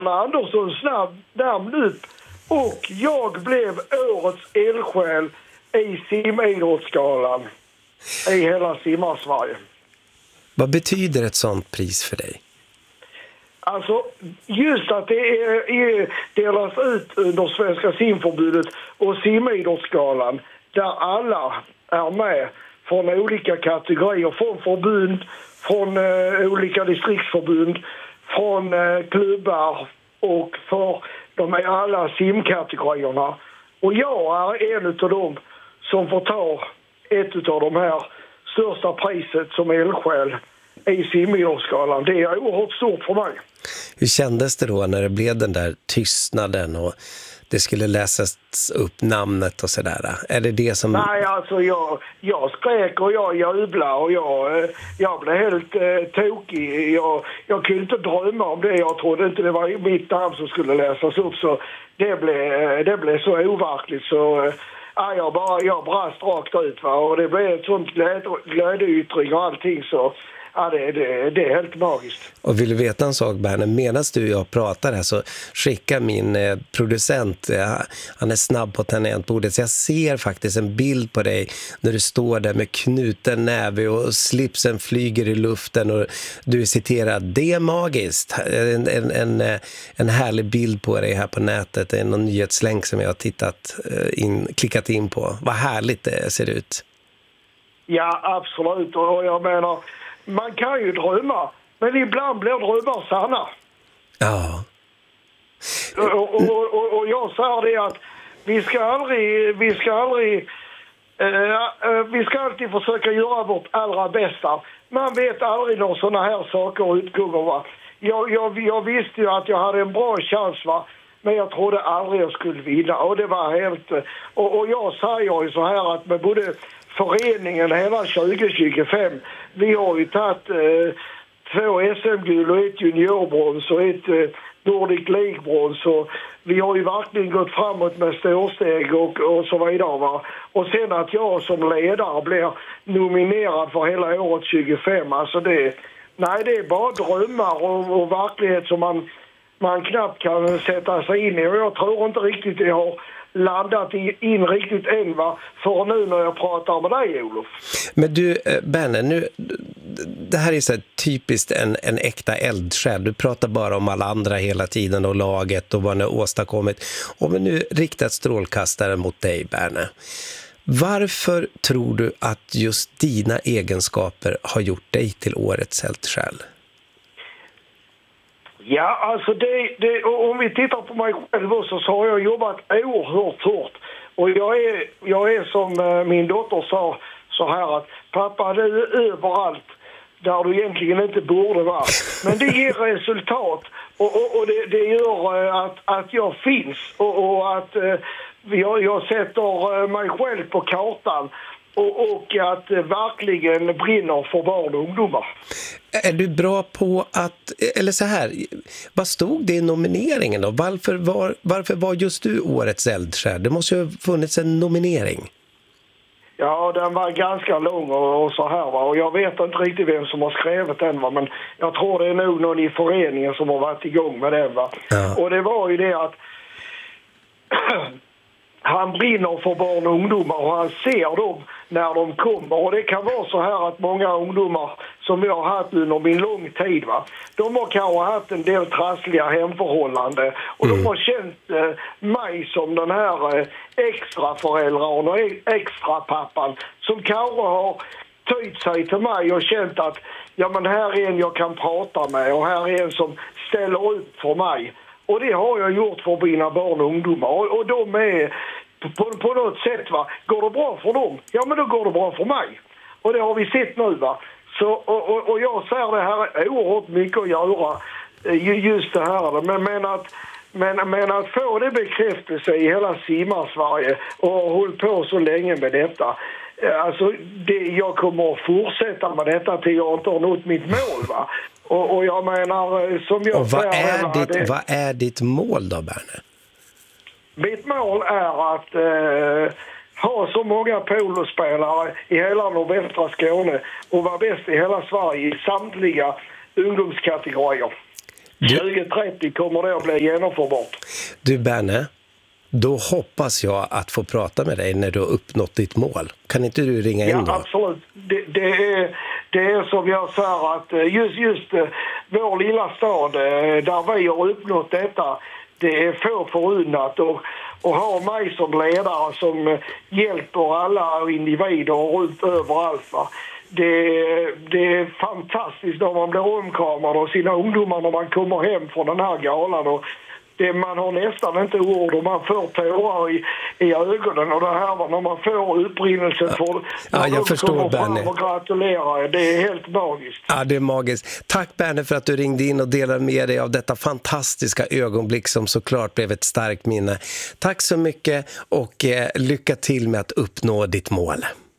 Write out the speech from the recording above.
Andersson namn upp och jag blev årets eldsjäl i simidrottsgalan i hela Simmarsverige. Vad betyder ett sånt pris för dig? Alltså, just att det delas ut under Svenska simförbudet och simidrottsgalan där alla är med från olika kategorier, från förbund, från olika distriktsförbund, från klubbar och för de är alla simkategorierna. Och jag är en av dem som får ta ett av de här största priset som eldsjäl i simidrottsgalan. Det är oerhört stort för mig. Hur kändes det då när det blev den där tystnaden och det skulle läsas upp namnet och sådär? Är det som... Nej, alltså jag skrek och jag jublade och jag blev helt tokig. Jag kunde inte drömma om det. Jag trodde inte det var mitt namn som skulle läsas upp. Så det blev så overkligt så... jag brast rakt ut, va? Och det blev ett sånt glädjeyttring och allting så... Ja, det är helt magiskt. Och vill du veta en sak, Berner? Medan du och jag pratar här så skickar min producent, han är snabb på tangentbordet, så jag ser faktiskt en bild på dig när du står där med knuten näve och slipsen flyger i luften och du citerar, det är magiskt. En härlig bild på dig här på nätet, det är någon nyhetslänk som jag har klickat in på. Vad härligt det ser ut. Ja, absolut. Och jag menar, man kan ju drömma, men ibland blir drömmar sanna. Ja. Och jag säger det att vi ska alltid försöka göra vårt allra bästa. Man vet aldrig när sådana här saker utgår, va. Jag visste ju att jag hade en bra chans, va. Men jag trodde aldrig jag skulle vinna. Och det var helt... Och jag säger ju så här att med både föreningen hela 2025, vi har ju tagit 2 SM-guld och ett juniorbrons och ett Nordic League-brons. Så vi har ju verkligen gått framåt med storsteg och så vidare, va. Och sen att jag som ledare blir nominerad för hela året 25, alltså det är bara drömmar och verklighet som man knappt kan sätta sig in i. Och jag tror inte riktigt jag har landat in riktigt än, va, för nu när jag pratar med dig, Olof. Men du, Berner, nu, det här är så här typiskt en äkta eldsjäl. Du pratar bara om alla andra hela tiden och laget och vad ni har åstadkommit. Om vi nu riktar strålkastare mot dig, Berner. Varför tror du att just dina egenskaper har gjort dig till årets eldsjäl? Ja, alltså om vi tittar på mig själv så har jag jobbat oerhört hårt. Och jag är som min dotter sa så här att pappa, du är överallt där du egentligen inte borde vara. Men det ger resultat och det gör att jag finns och att jag sätter mig själv på kartan. Och att verkligen brinner för barn och ungdomar. Är du bra på att, eller så här, vad stod det i nomineringen då? Varför var just du årets eldsjäl? Det måste ju ha funnits en nominering. Ja, den var ganska lång och så här, va. Och jag vet inte riktigt vem som har skrivit den, va. Men jag tror det är nog någon i föreningen som har varit igång med den, va. Ja. Och det var ju det att han brinner för barn och ungdomar och han ser dem när de kommer. Och det kan vara så här att många ungdomar som jag har haft under min lång tid, va, de har kanske haft en del trassliga hemförhållande och de har känt mig som den här extra föräldern och extra pappan som kanske har tytt sig till mig och känt att ja, men här är en jag kan prata med och här är en som ställer upp för mig. Och det har jag gjort för mina barn och ungdomar. Och de är på något sätt, va. Går det bra för dem? Ja, men då går det bra för mig. Och det har vi sett nu, va. Så, och jag säger det här är oerhört mycket att göra. Just det här. Men att få det bekräftelse i hela Simmarsverige och ha hållit på så länge med detta. Alltså, jag kommer att fortsätta med detta till jag inte har nått mitt mål, va. Och jag menar, som jag säger... Vad är ditt mål då, Berner? Mitt mål är att ha så många polospelare i hela nordvästra Skåne och vara bäst i hela Sverige i samtliga ungdomskategorier. 2030 kommer det att bli genomförbart. Du Berne, då hoppas jag att få prata med dig när du har uppnått ditt mål. Kan inte du ringa in då? Ja, absolut. Det är som jag säger att just vår lilla stad där vi har uppnått detta, det är få förunnat och ha mig som ledare som hjälper alla individer runt överallt. Va? Det är fantastiskt när man blir omkramad av sina ungdomar när man kommer hem från den här galan. Och man har nästan inte ord och man får tårar i ögonen. Och det här var när man får upprinnelsen för jag förstår, Berne. Och gratulerar. Det är helt magiskt. Ja, det är magiskt. Tack Berne för att du ringde in och delade med dig av detta fantastiska ögonblick som såklart blev ett starkt minne. Tack så mycket och lycka till med att uppnå ditt mål.